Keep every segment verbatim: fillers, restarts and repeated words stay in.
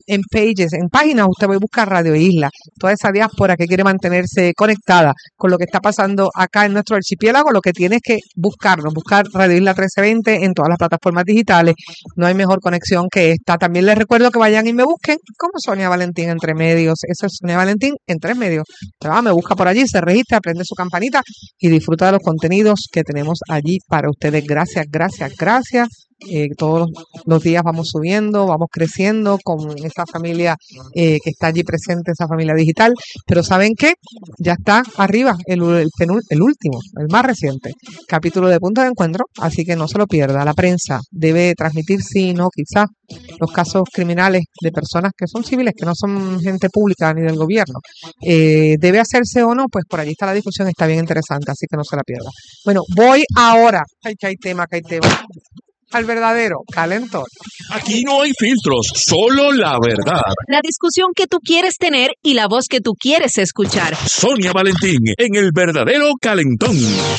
en pages, en páginas, usted va a buscar Radio Isla, toda esa diáspora que quiere mantenerse conectada con lo que está pasando acá en nuestro archipiélago, lo que tiene es que buscarnos, buscar Radio Isla trece veinte en todas las plataformas digitales. No hay mejor conexión que esta. También les recuerdo que vayan y me busquen como Sonia Valentín Entre Medios. Eso es Sonia Valentín Entre Medios. Usted va, me busca por allí, se registra, prende su campanita y disfruta de los contenidos que tenemos allí para ustedes. Gracias, gracias, gracias. Eh, todos los días vamos subiendo, vamos creciendo con esa familia eh, que está allí presente, esa familia digital. Pero ¿saben qué? Ya está arriba el, el, penul, el último, el más reciente capítulo de Punto de Encuentro, así que no se lo pierda. La prensa debe transmitir, sí, no, quizás los casos criminales de personas que son civiles, que no son gente pública ni del gobierno. Eh, ¿Debe hacerse o no? Pues por allí está la discusión, está bien interesante, así que no se la pierda. Bueno, voy ahora. Ay, que hay tema, que hay tema. Al verdadero calentón. Aquí no hay filtros, solo la verdad. La discusión que tú quieres tener y la voz que tú quieres escuchar. Sonia Valentín en el verdadero calentón.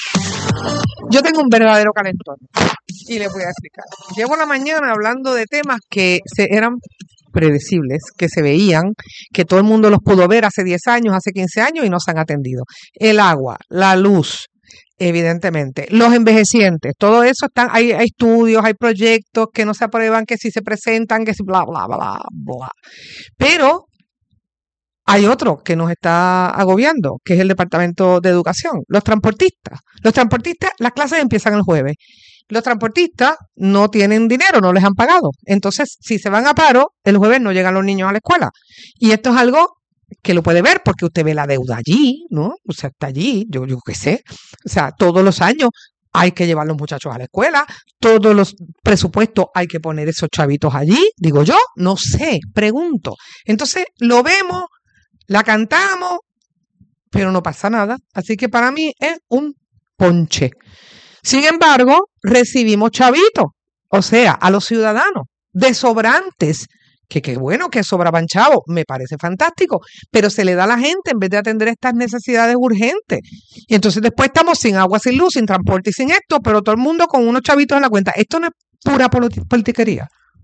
Yo tengo un verdadero calentón y les voy a explicar. Llevo la mañana hablando de temas que se eran predecibles, que se veían, que todo el mundo los pudo ver hace diez años, hace quince años y no se han atendido. El agua, la luz, evidentemente, los envejecientes, todo eso están, hay, hay estudios, hay proyectos que no se aprueban, que si se presentan, que si bla, bla, bla, bla. Pero hay otro que nos está agobiando, que es el Departamento de Educación, los transportistas. Los transportistas, las clases empiezan el jueves. Los transportistas no tienen dinero, no les han pagado. Entonces, si se van a paro, el jueves no llegan los niños a la escuela. Y esto es algo que lo puede ver porque usted ve la deuda allí, ¿no? O sea, está allí, yo, yo qué sé. O sea, todos los años hay que llevar los muchachos a la escuela, todos los presupuestos hay que poner esos chavitos allí. Digo yo, no sé, pregunto. Entonces, lo vemos, la cantamos, pero no pasa nada. Así que para mí es un ponche. Sin embargo, recibimos chavitos, o sea, a los ciudadanos, de sobrantes, que qué bueno que sobraban chavos, me parece fantástico, pero se le da a la gente en vez de atender estas necesidades urgentes. Y entonces después estamos sin agua, sin luz, sin transporte y sin esto, pero todo el mundo con unos chavitos en la cuenta. Esto no es pura politiquería.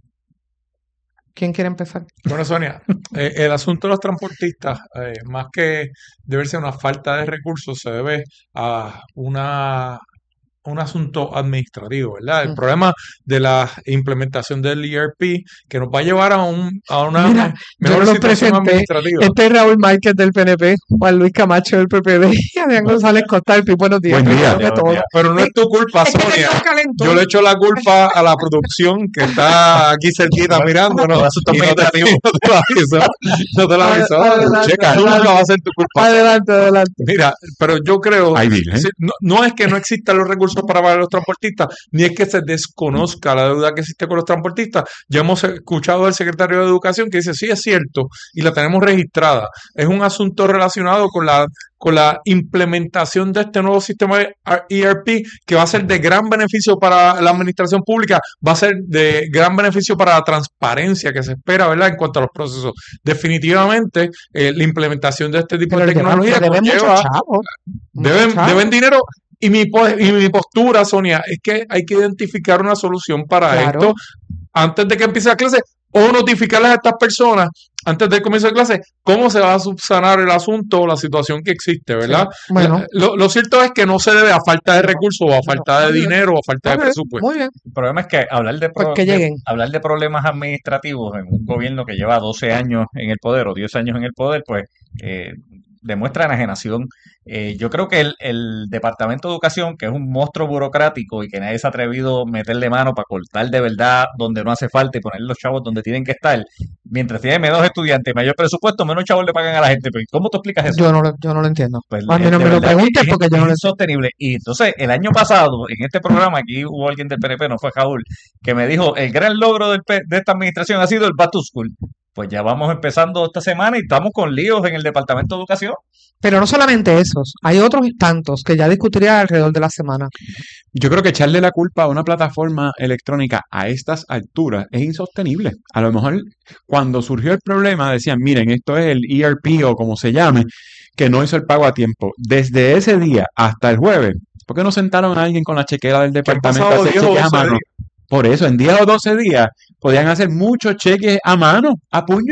¿Quién quiere empezar? Bueno, Sonia, eh, el asunto de los transportistas, eh, más que deberse a una falta de recursos, se debe a una... un asunto administrativo, ¿verdad? El uh-huh. problema de la implementación del E R P que nos va a llevar a, un, a una Mira, mejor situación administrativa. Este es Raúl Márquez del P N P, Juan Luis Camacho del P P D y Adrián González Costa del P I B. Buenos días. Buen día, buen día. Pero no es tu culpa, es Sonia. Yo le echo la culpa a la producción que está aquí cerquita mirándonos. No, no, te, no te lo aviso. No te lo aviso. Adelante, Checa, adelante, nunca va a ser tu culpa. Adelante, adelante. Mira, pero yo creo, Ahí viene, ¿eh? no, no es que no existan los recursos para pagar a los transportistas, ni es que se desconozca la deuda que existe con los transportistas. Ya hemos escuchado al secretario de Educación que dice, sí, es cierto, y la tenemos registrada. Es un asunto relacionado con la con la implementación de este nuevo sistema de E R P que va a ser de gran beneficio para la administración pública, va a ser de gran beneficio para la transparencia que se espera, ¿verdad?, en cuanto a los procesos. Definitivamente, eh, la implementación de este tipo Pero de tecnología deben conlleva, chavos, deben, chavos. deben dinero. Y mi, y mi postura, Sonia, es que hay que identificar una solución para claro. esto antes de que empiece la clase o notificarles a estas personas antes del comienzo de clase cómo se va a subsanar el asunto o la situación que existe, ¿verdad? Sí, bueno. Lo, lo cierto es que no se debe a falta de recursos o a falta no, de dinero o a falta de presupuesto. Muy bien. El problema es que hablar de, pro, pues que de hablar de problemas administrativos en un gobierno que lleva doce años en el poder o diez años en el poder, pues eh, demuestra enajenación. Eh, yo creo que el, el Departamento de Educación, que es un monstruo burocrático y que nadie se ha atrevido a meterle mano para cortar de verdad donde no hace falta y poner los chavos donde tienen que estar, mientras tiene menos estudiantes, mayor presupuesto, menos chavos le pagan a la gente. Pero ¿cómo tú explicas eso? Yo no lo, yo no lo entiendo. Pues, a mí no me lo preguntes es, porque es, yo no lo entiendo. Es insostenible. Y entonces, el año pasado, en este programa, aquí hubo alguien del P N P, no fue Jaúl, que me dijo, el gran logro del, de esta administración ha sido el Back to School. Pues ya vamos empezando esta semana y estamos con líos en el Departamento de Educación. Pero no solamente esos, hay otros tantos que ya discutiría alrededor de la semana. Yo creo que echarle la culpa a una plataforma electrónica a estas alturas es insostenible. A lo mejor cuando surgió el problema decían, miren, esto es el E R P o como se llame, que no hizo el pago a tiempo. Desde ese día hasta el jueves, ¿por qué no sentaron a alguien con la chequera del departamento a hacer cheques a mano? Por eso, en diez o doce días podían hacer muchos cheques a mano, a puño